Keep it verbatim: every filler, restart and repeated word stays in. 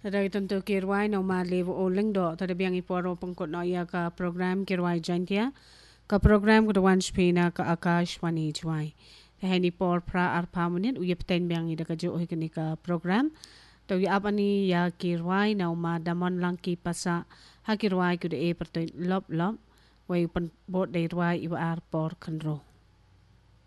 Dari tentu kirwai no ma levo o lingdo tada biang iporo pengkot no ia ka program kirwai jantia ka program kudawan spina ka Akashwani jwai. Tahani por pra arpa menit uye peten biang ida ka jo hikini ka program. Tau ya apa ni ya kirwai no ma damon langki pasa ha kirwai kuda e pertoin lop lop wai pen bot dai rwai iwa ar por kanro.